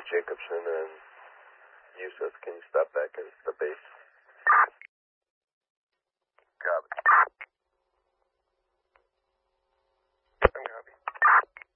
Jacobson and Yusuf, can you stop back at the base?